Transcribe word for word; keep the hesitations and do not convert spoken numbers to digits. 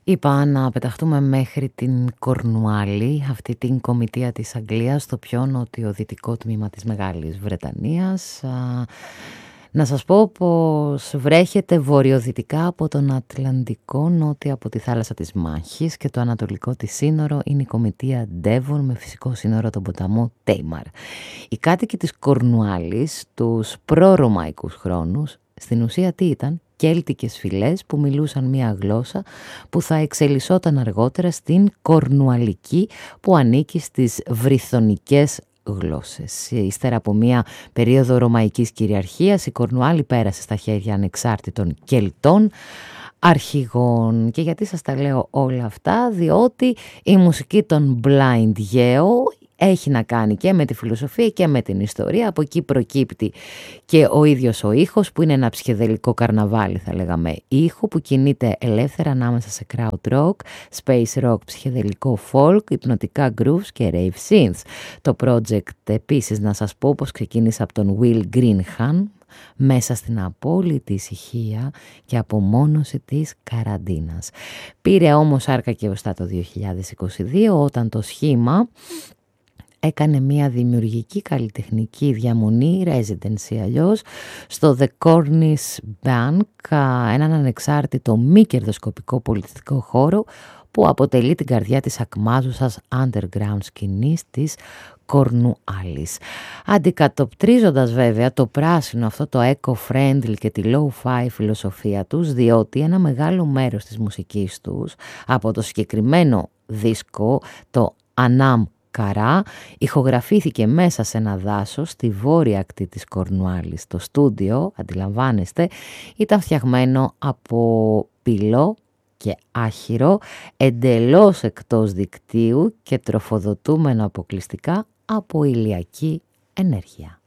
Είπα να πεταχτούμε μέχρι την Κορνουάλη, αυτή την κομιτεία της Αγγλίας, στο πιο νοτιοδυτικό τμήμα της Μεγάλης Βρετανίας. Να σας πω πως βρέχεται βορειοδυτικά από τον Ατλαντικό, νότια από τη θάλασσα της Μάχης, και το ανατολικό της σύνορο είναι η κομιτεία Ντέβον με φυσικό σύνορο τον ποταμό Τέιμαρ. Οι κάτοικοι της Κορνουάλης τους προ-ρωμαϊκούς χρόνους στην ουσία τι ήταν? Κέλτικες φυλές που μιλούσαν μία γλώσσα που θα εξελισσόταν αργότερα στην κορνουαλική, που ανήκει στις βριθονικές γλώσσες. Ύστερα από μία περίοδο ρωμαϊκής κυριαρχίας, η Κορνουάλη πέρασε στα χέρια ανεξάρτητων Κελτών αρχηγών. Και γιατί σας τα λέω όλα αυτά? Διότι η μουσική των Blind Yeo έχει να κάνει και με τη φιλοσοφία και με την ιστορία. Από εκεί προκύπτει και ο ίδιος ο ήχος, που είναι ένα ψυχεδελικό καρναβάλι, θα λέγαμε, ήχο που κινείται ελεύθερα ανάμεσα σε crowd rock, space rock, ψυχεδελικό folk, υπνοτικά grooves και rave synths. Το project επίσης να σας πω πως ξεκίνησε από τον Will Greenhan, μέσα στην απόλυτη ησυχία και απομόνωση της καραντίνας. Πήρε όμως άρκα και οστά το δύο χιλιάδες είκοσι δύο, όταν το σχήμα έκανε μια δημιουργική καλλιτεχνική διαμονή, residency αλλιώς, στο The Cornish Bank, έναν ανεξάρτητο μη κερδοσκοπικό πολιτιστικό χώρο που αποτελεί την καρδιά της ακμάζουσας underground σκηνής της Κορνουάλης. Αντικατοπτρίζοντας βέβαια το πράσινο, αυτό το eco-friendly και τη low-fi φιλοσοφία τους, διότι ένα μεγάλο μέρος της μουσικής τους από το συγκεκριμένο δίσκο, το Anam Καρά, ηχογραφήθηκε μέσα σε ένα δάσος στη βόρεια ακτή της Κορνουάλης. Το στούντιο, αντιλαμβάνεστε, ήταν φτιαγμένο από πυλό και άχυρο, εντελώς εκτός δικτύου και τροφοδοτούμενο αποκλειστικά από ηλιακή ενέργεια.